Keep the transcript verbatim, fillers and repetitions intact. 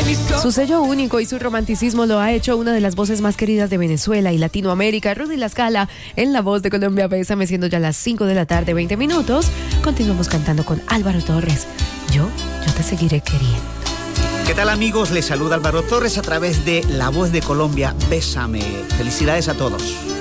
Su sello único y su romanticismo lo ha hecho una de las voces más queridas de Venezuela y Latinoamérica, Rudy La Scala, en La Voz de Colombia. Bésame, siendo ya las cinco de la tarde, veinte minutos. Continuamos cantando con Álvaro Torres. Yo, yo te seguiré queriendo. ¿Qué tal, amigos? Les saluda Álvaro Torres a través de La Voz de Colombia. Bésame. Felicidades a todos.